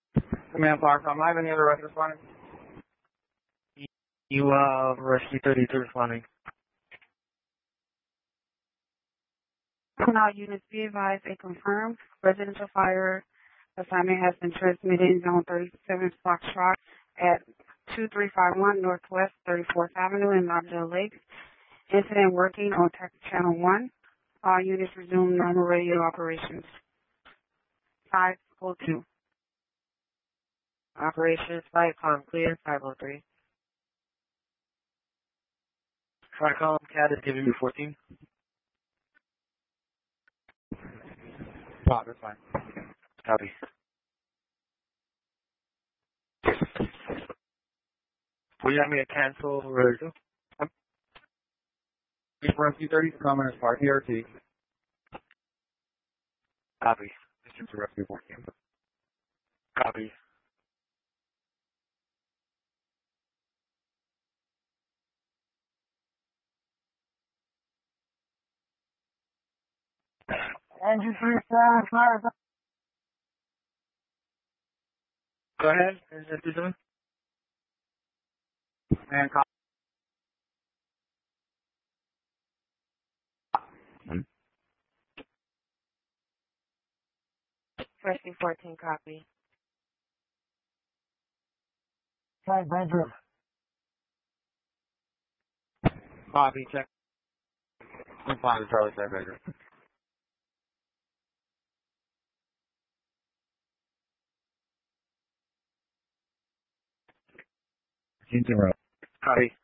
Command Park, I'm live. Any other rescue responding? You, Rescue 32 responding. All units be advised, a confirmed residential fire assignment has been transmitted in Zone 37 Foxtrot at 2351 Northwest 34th Avenue in Lobdell Lakes. Incident working on Channel 1. All units resume normal radio operations. 502. Operations site, column clear, 503. Try column CAD is giving me 14. Oh, that's fine. Copy. Will you have me to cancel or do? Rescue 30 Common as Park, ERT. Copy. This is Rescue 14. Copy. Engine 345. Go ahead. Is that you doing? And Rescue 14, copy. Hi, Benjamin. Copy, check. I'm fine, Charlie Baker. Copy.